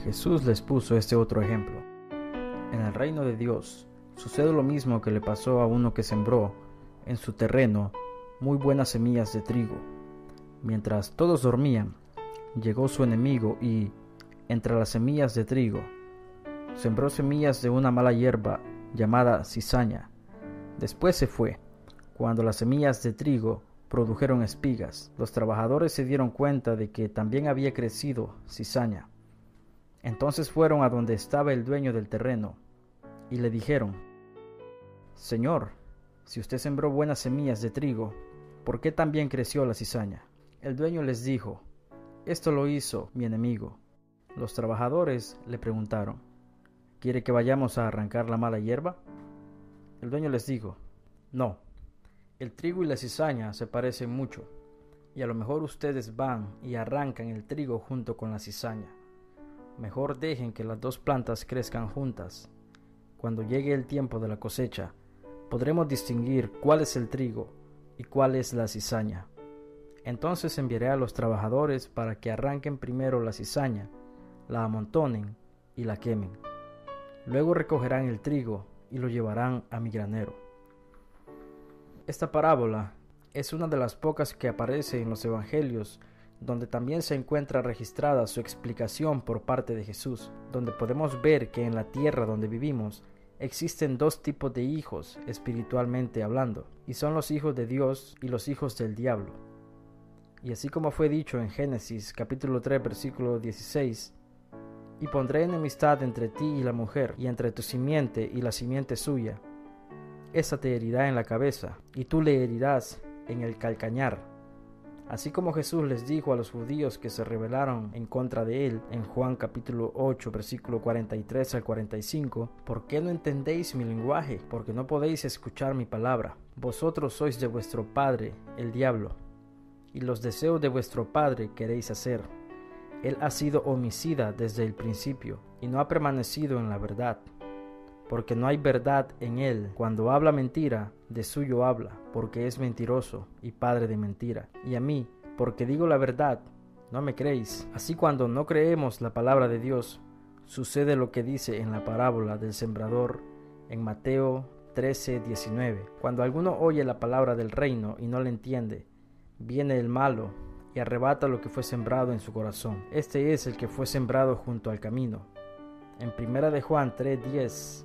Jesús les puso este otro ejemplo. En el reino de Dios sucede lo mismo que le pasó a uno que sembró en su terreno muy buenas semillas de trigo. Mientras todos dormían, llegó su enemigo y, entre las semillas de trigo, sembró semillas de una mala hierba llamada cizaña. Después se fue. Cuando las semillas de trigo produjeron espigas, los trabajadores se dieron cuenta de que también había crecido cizaña. Entonces fueron a donde estaba el dueño del terreno y le dijeron: Señor, si usted sembró buenas semillas de trigo, ¿por qué también creció la cizaña? El dueño les dijo: Esto lo hizo mi enemigo. Los trabajadores le preguntaron: ¿Quiere que vayamos a arrancar la mala hierba? El dueño les dijo: No, el trigo y la cizaña se parecen mucho, y a lo mejor ustedes van y arrancan el trigo junto con la cizaña. Mejor dejen que las dos plantas crezcan juntas. Cuando llegue el tiempo de la cosecha, podremos distinguir cuál es el trigo y cuál es la cizaña. Entonces enviaré a los trabajadores para que arranquen primero la cizaña, la amontonen y la quemen. Luego recogerán el trigo y lo llevarán a mi granero. Esta parábola es una de las pocas que aparece en los evangelios, donde también se encuentra registrada su explicación por parte de Jesús, donde podemos ver que en la tierra donde vivimos existen dos tipos de hijos espiritualmente hablando, y son los hijos de Dios y los hijos del diablo. Y así como fue dicho en Génesis capítulo 3 versículo 16: Y pondré enemistad entre ti y la mujer, y entre tu simiente y la simiente suya. Esa te herirá en la cabeza, y tú le herirás en el calcañar. Así como Jesús les dijo a los judíos que se rebelaron en contra de él en Juan capítulo 8 versículo 43 al 45: ¿Por qué no entendéis mi lenguaje? Porque no podéis escuchar mi palabra. Vosotros sois de vuestro padre, el diablo, y los deseos de vuestro padre queréis hacer. Él ha sido homicida desde el principio, y no ha permanecido en la verdad, porque no hay verdad en él. Cuando habla mentira, de suyo habla, porque es mentiroso y padre de mentira. Y a mí, porque digo la verdad, no me creéis. Así, cuando no creemos la palabra de Dios, sucede lo que dice en la parábola del sembrador en Mateo 13:19. Cuando alguno oye la palabra del reino y no la entiende, viene el malo y arrebata lo que fue sembrado en su corazón. Este es el que fue sembrado junto al camino. En 1 de Juan 3:10: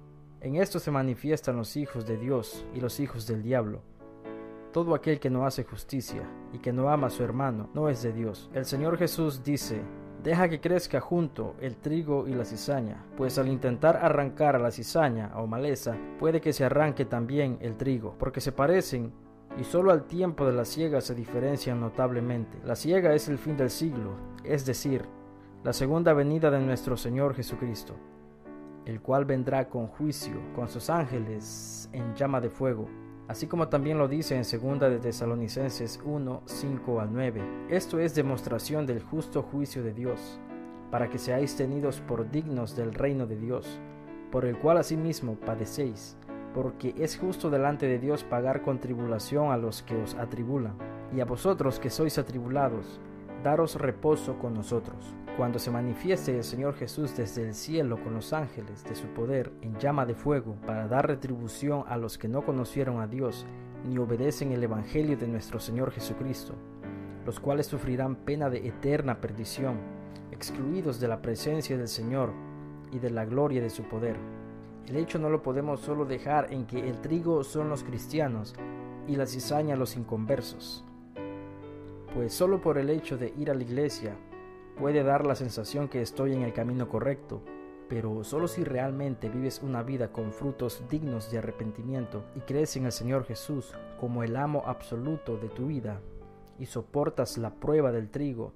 En esto se manifiestan los hijos de Dios y los hijos del diablo. Todo aquel que no hace justicia y que no ama a su hermano no es de Dios. El Señor Jesús dice: Deja que crezca junto el trigo y la cizaña, pues al intentar arrancar a la cizaña o maleza, puede que se arranque también el trigo, porque se parecen, y solo al tiempo de la siega se diferencian notablemente. La siega es el fin del siglo, es decir, la segunda venida de nuestro Señor Jesucristo, el cual vendrá con juicio, con sus ángeles en llama de fuego, así como también lo dice en 2 de Tesalonicenses 1, 5 al 9. Esto es demostración del justo juicio de Dios, para que seáis tenidos por dignos del reino de Dios, por el cual asimismo padecéis, porque es justo delante de Dios pagar con tribulación a los que os atribulan, y a vosotros que sois atribulados, daros reposo con nosotros, cuando se manifieste el Señor Jesús desde el cielo con los ángeles de su poder en llama de fuego, para dar retribución a los que no conocieron a Dios ni obedecen el evangelio de nuestro Señor Jesucristo, los cuales sufrirán pena de eterna perdición, excluidos de la presencia del Señor y de la gloria de su poder. El hecho no lo podemos solo dejar en que el trigo son los cristianos y la cizaña los inconversos, pues solo por el hecho de ir a la iglesia puede dar la sensación que estoy en el camino correcto, pero solo si realmente vives una vida con frutos dignos de arrepentimiento y crees en el Señor Jesús como el amo absoluto de tu vida y soportas la prueba del trigo,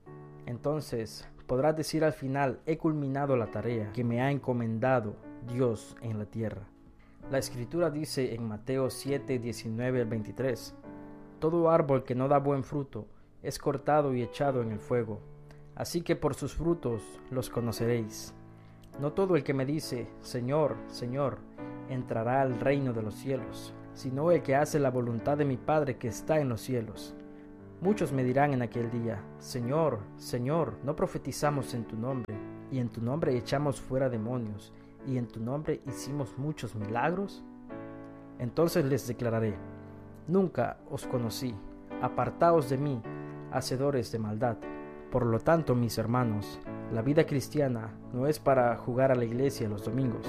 entonces podrás decir al final: he culminado la tarea que me ha encomendado Dios en la tierra. La Escritura dice en Mateo 7, 19 al 23: Todo árbol que no da buen fruto es cortado y echado en el fuego. Así que por sus frutos los conoceréis. No todo el que me dice: Señor, Señor, entrará al reino de los cielos, sino el que hace la voluntad de mi Padre que está en los cielos. Muchos me dirán en aquel día: Señor, Señor, ¿no profetizamos en tu nombre? Y en tu nombre echamos fuera demonios, y en tu nombre hicimos muchos milagros. Entonces les declararé: Nunca os conocí, apartaos de mí, hacedores de maldad. Por lo tanto, mis hermanos, la vida cristiana no es para jugar a la iglesia los domingos,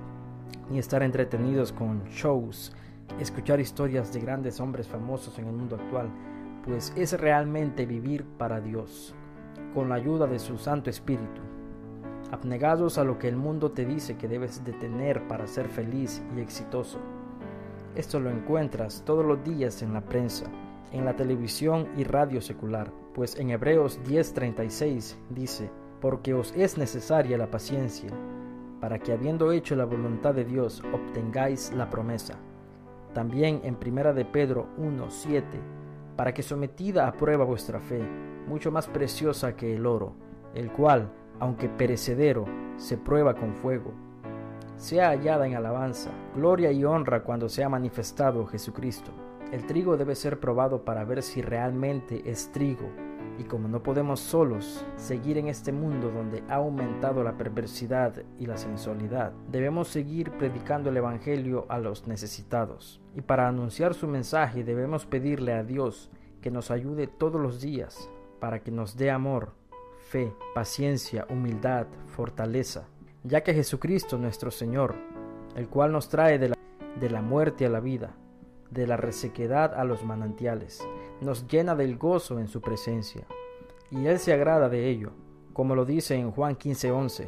ni estar entretenidos con shows, escuchar historias de grandes hombres famosos en el mundo actual, pues es realmente vivir para Dios, con la ayuda de su Santo Espíritu, abnegados a lo que el mundo te dice que debes de tener para ser feliz y exitoso. Esto lo encuentras todos los días en la prensa, en la televisión y radio secular, pues en Hebreos 10:36 dice: porque os es necesaria la paciencia, para que habiendo hecho la voluntad de Dios obtengáis la promesa. También en 1 de Pedro 1:7, para que sometida a prueba vuestra fe, mucho más preciosa que el oro, el cual, aunque perecedero, se prueba con fuego, sea hallada en alabanza, gloria y honra cuando sea manifestado Jesucristo. El trigo debe ser probado para ver si realmente es trigo, y como no podemos solos seguir en este mundo donde ha aumentado la perversidad y la sensualidad, debemos seguir predicando el Evangelio a los necesitados. Y para anunciar su mensaje debemos pedirle a Dios que nos ayude todos los días para que nos dé amor, fe, paciencia, humildad, fortaleza, ya que Jesucristo nuestro Señor, el cual nos trae de la muerte a la vida, de la resequedad a los manantiales, nos llena del gozo en su presencia, y Él se agrada de ello, como lo dice en Juan 15:11.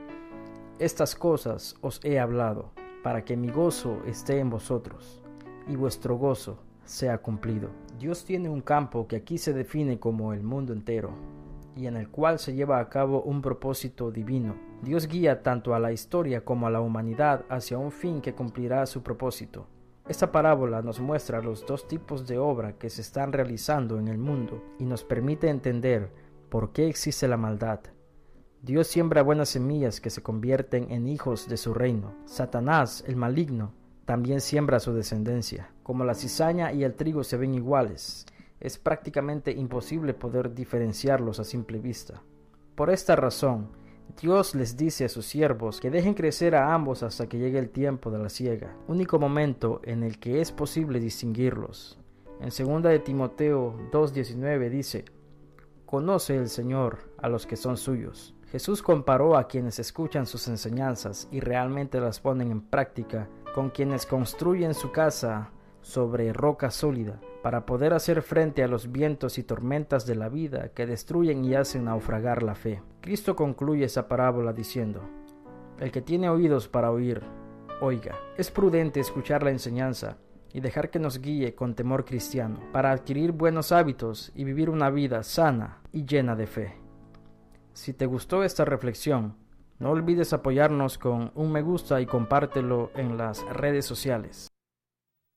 Estas cosas os he hablado, para que mi gozo esté en vosotros, y vuestro gozo sea cumplido. Dios tiene un campo que aquí se define como el mundo entero, y en el cual se lleva a cabo un propósito divino. Dios guía tanto a la historia como a la humanidad hacia un fin que cumplirá su propósito. Esta parábola nos muestra los dos tipos de obra que se están realizando en el mundo y nos permite entender por qué existe la maldad. Dios siembra buenas semillas que se convierten en hijos de su reino. Satanás, el maligno, también siembra su descendencia. Como la cizaña y el trigo se ven iguales, es prácticamente imposible poder diferenciarlos a simple vista. Por esta razón, Dios les dice a sus siervos que dejen crecer a ambos hasta que llegue el tiempo de la siega, único momento en el que es posible distinguirlos. En 2 de Timoteo 2:19 dice: Conoce el Señor a los que son suyos. Jesús comparó a quienes escuchan sus enseñanzas y realmente las ponen en práctica con quienes construyen su casa sobre roca sólida, para poder hacer frente a los vientos y tormentas de la vida que destruyen y hacen naufragar la fe. Cristo concluye esa parábola diciendo: El que tiene oídos para oír, oiga. Es prudente escuchar la enseñanza y dejar que nos guíe con temor cristiano, para adquirir buenos hábitos y vivir una vida sana y llena de fe. Si te gustó esta reflexión, no olvides apoyarnos con un me gusta y compártelo en las redes sociales.